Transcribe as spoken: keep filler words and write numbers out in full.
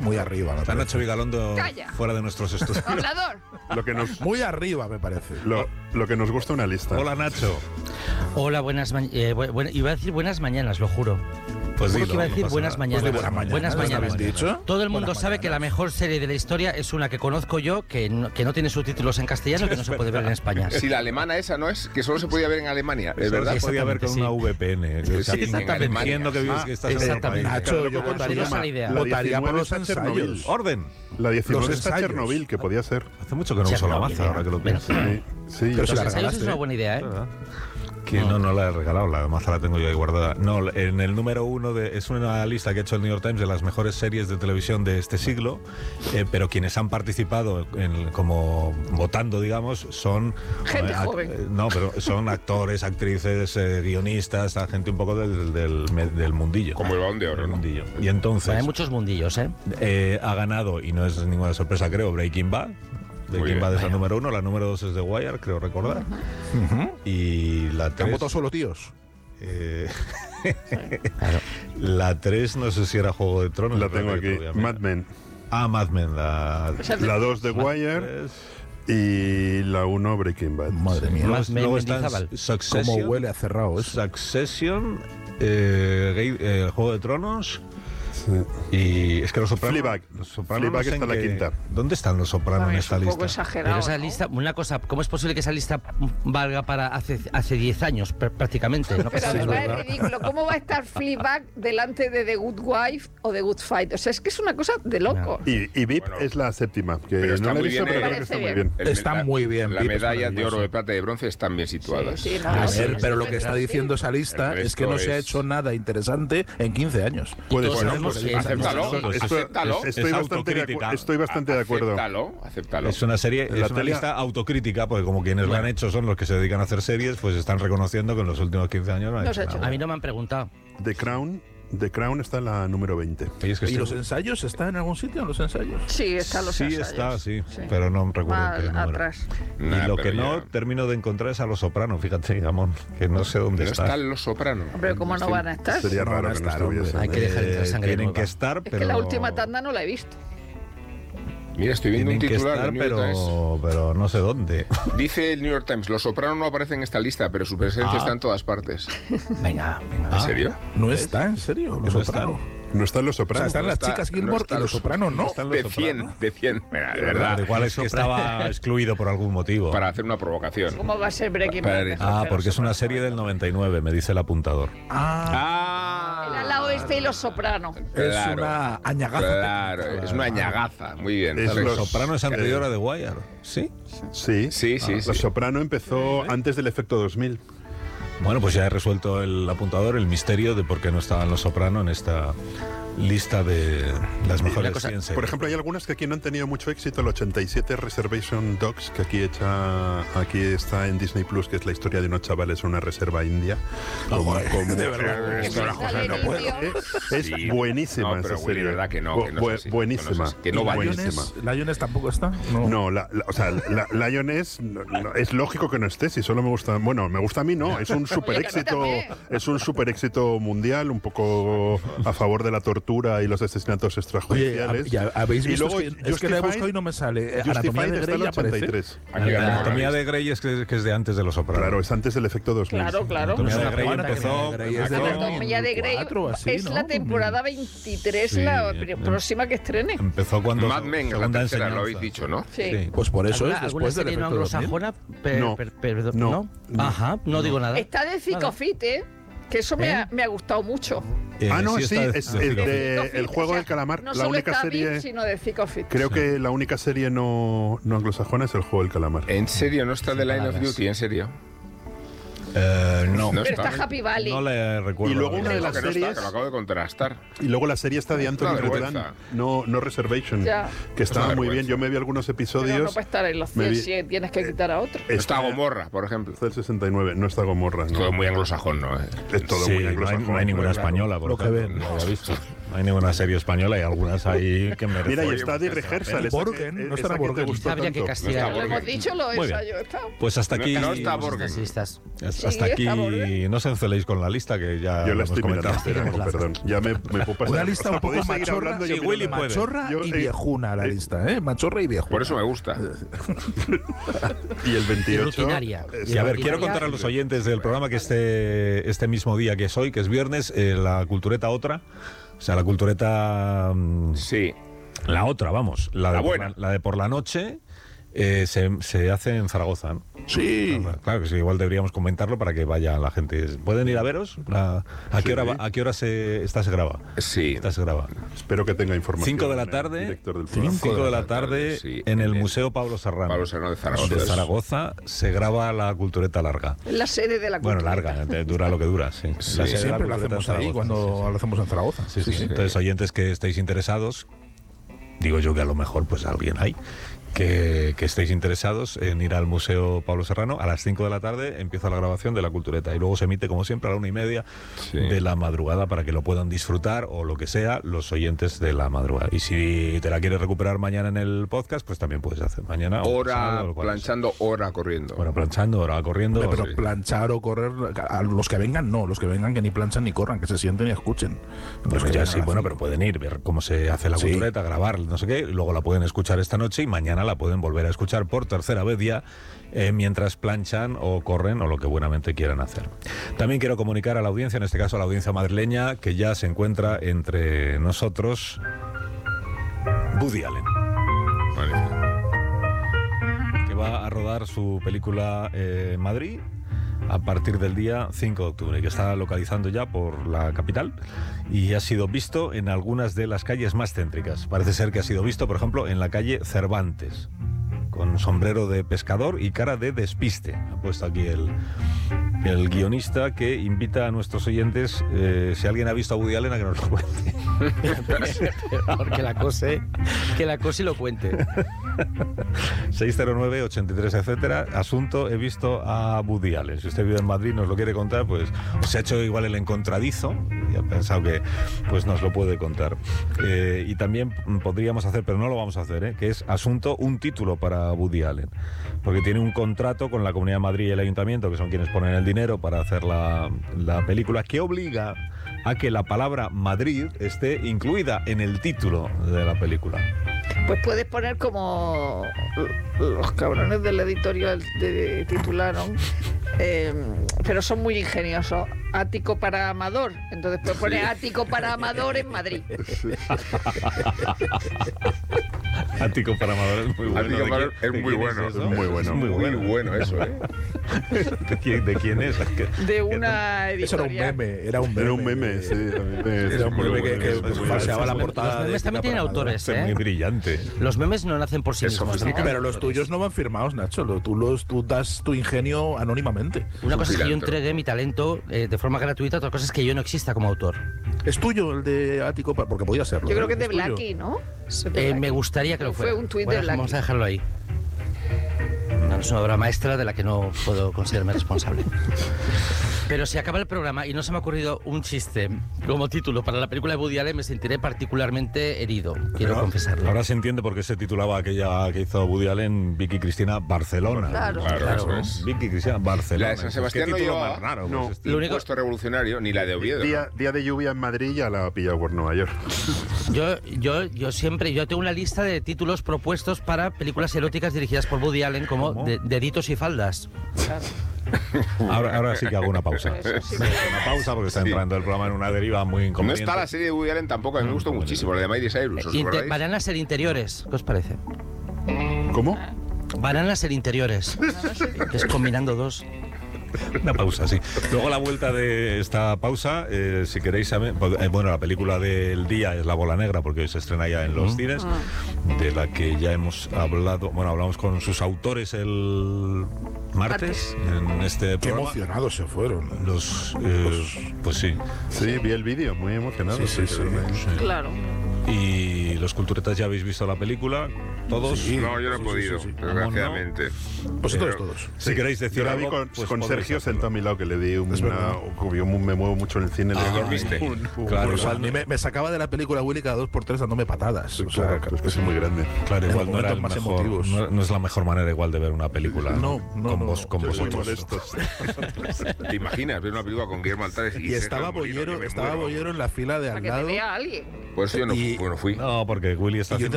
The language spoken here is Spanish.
muy arriba. Está Nacho Vigalondo Calla. fuera de nuestros estudios. Hablador. Lo que nos, Muy arriba, me parece. lo, lo que nos gusta una lista. Hola, Nacho. Hola, buenas mañanas. Eh, bu bu iba a decir buenas mañanas, lo juro. Pues Juro dilo, que iba a no decir pasa buenas nada. mañanas. Pues buenas mañanas. Buenas ¿No mañanas. habéis dicho? Todo el mundo Buenas sabe que la mañanas. mejor serie de la historia es una que conozco yo, que no, que no tiene subtítulos en castellano y que no se puede ver en España. Si la alemana esa no es, que solo se podía ver en Alemania, ¿es Eso verdad? se podía ver con sí. una V P N. Sí, O sea, sí, exactamente. Entiendo que, vives, Ah, que estás en otro exactamente. país. Nacho, yo ¿cómo se votaría, llama? la idea. La votaría por diecinueve los está Chernobyl. ensayos. Orden. La diecinueve Los está ensayos. Chernobyl, que podía ser. Hace mucho que no uso la Chernobyl, maza, ahora que lo pero- pienso. Sí, sí. Pero si Los la ensayos regalaste. es una buena idea, ¿eh? ¿Verdad? Que no, no la he regalado, la maza la tengo yo ahí guardada. No, en el número uno de, es una lista que ha hecho el New York Times de las mejores series de televisión de este siglo, eh, pero quienes han participado en, como votando, digamos, son Gente eh, ac- joven. eh, no, pero son actores, actrices, eh, guionistas, a gente un poco del, del, del mundillo. Como el Balón de Oro, Del ¿no? mundillo. Y entonces Hay muchos mundillos, ¿eh? eh, ha ganado, y no es ninguna sorpresa, creo, Breaking Bad. Breaking bien. Bad es la Bueno. número uno, la número dos es The Wire, creo recordar. Y la ¿Han tres... votado solo tíos? eh, Claro. la tres no sé si era Juego de Tronos. La es verdad tengo que aquí. todavía me- Mad Men. Ah, Mad Men, la... O sea, La dos The Wire tres. y la uno Breaking Bad. Madre mía. Más Luego, Men- luego está Mendizábal. ¿Cómo Succession. huele a cerrado eso? Succession, eh, Gay- eh, Juego de Tronos. Sí. Y es que los Sopranos. Fleabag. Los Sopranos Fleabag sé está en la qué- quinta. ¿Dónde están los Sopranos en es esta un lista? poco exagerado. Pero esa ¿no? lista, una cosa, ¿cómo es posible que esa lista valga para hace hace diez años pr- prácticamente? No Pero pasa además nada. es ridículo. ¿Cómo va a estar Fleabag delante de The Good Wife o The Good Fight? O sea, es que es una cosa de loco. Y, y V I P Bueno, es la séptima, que pero está no la he muy visto, bien, pero eh, creo que está muy parece bien. El- Está la- muy bien, Las Pip, es medallas de maravilloso. oro, de plata y de bronce están bien situadas. Sí, sí, no, A sí, ver, sí, pero sí, lo que sí. está diciendo esa lista El es que no resto se ha es- hecho nada interesante en quince años. Puede Todos ser. sabemos pues, que es- Acéptalo, Pues esto- acéptalo. es- Estoy es bastante, de, autocrítica. acu- estoy bastante de acuerdo. Acéptalo, acéptalo. Es una serie, La es una tele- lista autocrítica, porque como quienes la han hecho son los que se dedican a hacer series, pues están reconociendo que en los últimos quince años no han No hecho se ha hecho nada. A mí no me han preguntado. The Crown, The Crown está en la número veinte. Oye, es que ¿Y estoy- los ensayos están en algún sitio? ¿Los ensayos? Sí, están los sí ensayos. está, sí, pero no recuerdo Más qué número. atrás. Y Nah, lo pero que no ya- termino de encontrar es a Los Sopranos, fíjate, Gamón, que no sé dónde No está. están los Sopranos. Hombre, ¿cómo no van a estar? Sería No raro van a que no estar, hombre. estuviesen. Hay que dejar entrar sangre tienen nueva. que estar, Es pero que la no- última tanda no la he visto. Mira, estoy viendo tienen un que titular estar, del New York Times. pero, pero no sé dónde. Dice el New York Times, los Sopranos no aparecen en esta lista, pero su presencia Ah. está en todas partes. Venga, venga. ¿En serio? No está, en serio, los No Sopranos. No están los O sea, Sopranos. están No las está- chicas no Gilmore está y los los- Sopranos, ¿no? están los De cien, Sopranos. de cien. Mira, de Pero verdad. igual es que estaba excluido por algún motivo. Para hacer una provocación. ¿Cómo va a ser Breaking Bad? Para- mejor Ah, que porque los es una Sopranos? serie del noventa y nueve, me dice el apuntador. Ah, El Ah. ala oeste y los sopranos. es Claro. una añagaza. Claro, es una ñagaza. Muy bien. Es Vale. los- Soprano es anterior a The Wire, ¿sí? Sí. Sí, sí, Ah, sí. Los Soprano empezó antes del efecto dos mil. Bueno, pues ya he resuelto el apuntador, el misterio de por qué no estaban Los Soprano en esta lista de las mejores cosa, cien series. Por ejemplo, hay algunas que aquí no han tenido mucho éxito. El ochenta y siete Reservation Dogs, que aquí hecha, aquí está en Disney Plus, que es la historia de unos chavales en una reserva india. Como- como- de verdad. Esto las cosas no puedo. Eh, Es Sí. buenísima No, pero esa Willy, serie. verdad que no, Bu- que no es bu- así, buenísima. que no es así, que no Y vale. buenísima. ¿Lioness, ¿Lioness tampoco está? No. No, la, la- o sea, la, Lioness no, no, es lógico que no esté, si solo me gusta, bueno, me gusta a mí, no, es un super Oye, que a mí éxito, también. es un super éxito mundial, un poco a favor de la tortura y los asesinatos Oye, extrajudiciales. ya habéis Y visto luego que, es que la he Justified- buscado y no me sale. Eh, Anatomía Justified de está en Grey el aparece. ochenta y tres. Aquí la La tengo anatomía ahora de Grey es que, que es de antes de Los Sopranos. Claro, es antes del efecto dos mil. Claro, claro. Anatomía de Una Grey juana que empezó... Grey es de empezó- dos mil. Anatomía de Grey cuatro o así, es ¿no? la temporada veintitrés, Sí, la em- pr- próxima que estrene. Empezó cuando... Mad Men, la segunda tercera, lo enseñanza. habéis dicho, ¿no? Sí. Sí. Pues por eso ¿Alguna, es alguna después del serie no efecto dos mil. anglosajona? Per- No. per- per- No. Ajá, no digo nada. Está de Cicofit, ¿eh? Que eso me, ¿Eh? ha, me ha gustado mucho. Eh, Ah, no, sí, está es de- el de- de Cicofit, El Juego o sea, del Calamar, No la solo única está serie, Vic, sino de Cicofit. creo que la única serie no, no anglosajona es El Juego del Calamar. ¿En serio no está The Line of palabras. Duty? ¿En serio? Eh, no, No Pero está. está Happy Valley. no le recuerdo. Y luego una de No, las que no está, series- que lo acabo de contrastar. Y luego la serie está de Anthony Una Bourdain, vergüenza. no, no Reservation, Ya. que estaba una muy bien. vergüenza. Yo me vi algunos Pero no episodios. puede estar en los me cien vi- si tienes que quitar a otro. Está Gomorra, por ejemplo. Está el sesenta y nueve, no está Gomorra. No. Todo muy anglosajón, ¿no? Eh. Es todo Sí, muy no hay, anglosajón. no hay ninguna claro. española, por Lo que ejemplo, ven. no lo había visto. No hay ninguna serie española, hay algunas ahí que merecen. Mira, y Oye, está pues The ya está. Rehearsal. esa Borgen, que- no esa estará que te Borgen. gustó Habría que tanto. castigar. Lo hemos dicho, lo Muy bien. ensayo. Está. Pues hasta aquí. No está Estas Borgen. listas. Hasta Sí, aquí. está Borgen. No se enceléis con la lista que ya Yo lo la hemos estoy mirando, comentado. pero, Las- perdón. Ya me, me puedo pasar. Una lista O sea, un poco podéis seguir machorra, hablando, yo sí, miro Willy la- puede. machorra Yo, y eh, viejuna la eh, lista, ¿eh? Machorra y viejuna. Por eso me gusta. Y el Y veintiocho. rutinaria. eh, Y a ver, Y quiero ya- contar a los oyentes del programa que este, este mismo día que es hoy, que es viernes, eh, la cultureta otra, o sea, la cultureta... mm, Sí. La otra, vamos, la de, La por buena. la, la de por la noche, eh, se, se hace en Zaragoza, ¿no? Sí. Claro que sí, igual deberíamos comentarlo para que vaya la gente. ¿Pueden ir a veros? La- ¿A qué Sí. hora, va- a qué hora se, esta se graba? Sí. Esta se graba. Espero que tenga información. cinco de la el tarde, director del programa. cinco de la tarde, sí, en el en el Museo Pablo Serrano. Pablo Serrano de Zaragoza. De Zaragoza se graba la cultureta larga. Es la sede de la Bueno, cultura. larga, eh, dura lo que dura, sí. Sí, La sede de la Siempre lo cultureta hacemos en ahí Zaragoza, cuando sí, sí. lo hacemos en Zaragoza. Sí, sí, Sí, sí. Entonces, oyentes que estéis interesados, digo yo que a lo mejor pues alguien hay, que, que estéis interesados en ir al Museo Pablo Serrano, a las cinco de la tarde empieza la grabación de la cultureta y luego se emite como siempre a la una y media Sí. de la madrugada para que lo puedan disfrutar o lo que sea los oyentes de la madrugada. Y si te la quieres recuperar mañana en el podcast, pues también puedes hacer mañana. o Hora sábado, lo cual sea. planchando, hora corriendo. Bueno, planchando, hora corriendo. Pero sí. planchar o correr, a los que vengan no, los que vengan que ni planchan ni corran, que se sienten y escuchen. Pues Los que ya vengan sí, así. bueno, pero pueden ir, ver cómo se hace la Sí. cultureta, grabar, no sé qué, y luego la pueden escuchar esta noche y mañana la pueden volver a escuchar por tercera vez ya, eh, mientras planchan o corren o lo que buenamente quieran hacer. También quiero comunicar a la audiencia, en este caso a la audiencia madrileña, que ya se encuentra entre nosotros Woody Allen, Magnífico. que va a rodar su película eh, en Madrid a partir del día cinco de octubre, que está localizando ya por la capital y ha sido visto en algunas de las calles más céntricas. Parece ser que ha sido visto, por ejemplo, en la calle Cervantes, con sombrero de pescador y cara de despiste. Ha puesto aquí el, el guionista, que invita a nuestros oyentes, eh, si alguien ha visto a Woody Allen, a que nos lo cuente. que la cose, que la cose y lo cuente. seis cero nueve, ochenta y tres, etcétera. Asunto, he visto a Woody Allen. Si usted vive en Madrid, nos lo quiere contar, pues o se ha hecho igual el encontradizo y ha pensado que pues nos lo puede contar. Eh, y también podríamos hacer, pero no lo vamos a hacer, ¿eh? que es asunto, un título para Woody Allen. Porque tiene un contrato con la Comunidad de Madrid y el Ayuntamiento, que son quienes ponen el dinero para hacer la, la película, que obliga a que la palabra Madrid esté incluida en el título de la película. Pues puedes poner como los cabrones del editorial de titularon, eh, pero son muy ingeniosos. Ático para Amador. Entonces puedes poner Ático para Amador en Madrid. Ático para Amador es muy bueno. Ático ¿De para quién- es de muy quién bueno, eso? es muy bueno. Es muy Muy bueno. bueno eso, ¿eh? ¿De quién, de quién es? De una Eso era un editorial. meme, era un meme. Era un meme, sí. a mí me- Era un muy meme que, bueno, que es muy bueno. falseaba la Los portada. memes de también Tita tienen para Amador. autores, Es muy ¿eh? brillante. Los memes no nacen por sí Es mismos. sofisticado. ¿no? Pero los tuyos no van firmados, Nacho. lo- Tú, los, tú das tu ingenio anónimamente. Una cosa es que yo filantro. entregue mi talento eh, de forma gratuita, otra cosa es que yo no exista como autor. ¿Es tuyo el de Ático? Pa- Porque podía serlo. Yo creo ¿eh? que es de tuyo. Blackie, ¿no? Es de Eh, Blackie. me gustaría que lo Fue fuera. un tuit Bueno, de Blackie. vamos a dejarlo ahí. No, es una obra maestra de la que no puedo considerarme responsable. Pero si acaba el programa y no se me ha ocurrido un chiste como título para la película de Woody Allen, me sentiré particularmente herido, quiero Pero confesarlo. Ahora se entiende por qué se titulaba aquella que hizo Woody Allen, Vicky Cristina Barcelona. Claro. Claro, Claro. eso es. Vicky Cristina Barcelona. La de San Sebastián ¿Qué no título llevaba? más raro? No. Pues este. Lo único- Impuesto revolucionario, ni la de Oviedo. Día, día de lluvia en Madrid ya la ha pillado por Nueva York. Yo, yo, yo siempre, yo tengo una lista de títulos propuestos para películas eróticas dirigidas por Woody Allen, como ¿Cómo? de- Deditos y faldas. Claro. Ahora, ahora sí que hago una pausa. Eso sí que- Una pausa porque está Sí. entrando el programa en una deriva muy No inconveniente. está la serie de Woody Allen tampoco, a mí me gustó muchísimo, la de Miley Cyrus, ¿os Inte- acordáis? van a ser interiores, ¿qué os parece? ¿Cómo? Van a ser interiores. Es combinando dos. Una pausa, sí. Luego la vuelta de esta pausa, eh, si queréis saber, pues, eh, bueno, la película del día es La Bola Negra, porque se estrena ya en los cines, de la que ya hemos hablado, bueno, hablamos con sus autores el martes en este Qué programa. emocionados se fueron. Los, eh, pues sí. Sí, vi el vídeo, muy emocionado. Sí, sí, sí. Claro. Y los culturetas ya habéis visto la película, todos. Sí. No, yo no he Sí, podido, sí, sí, sí. desgraciadamente. Vosotros Pero- todos. Si queréis decir Yo la algo, vi con, pues con podréis Sergio hacerlo. sentado a mi lado, que le di Es una... verdad. Yo me muevo mucho en el cine. le Ah, di ¿dormiste? un- un- Claro, Pues igual a mí no- me, me sacaba de la película Willy cada dos por tres dándome patadas. O sea, Claro, pero es que es muy grande. Claro, en igual los no, era el momentos más mejor, emotivos. no, no es la mejor manera igual de ver una película No, no, con, no, vos, no. con Sois muy vosotros. modestos. ¿Te imaginas ver una película con Guillermo Altares y, Y Sergio estaba Molino? Bollero, Yo me estaba muero. Bollero en la fila de Para al que te lado. vea alguien. Por eso yo no, y- bueno, fui. No, porque Willy está Y yo haciendo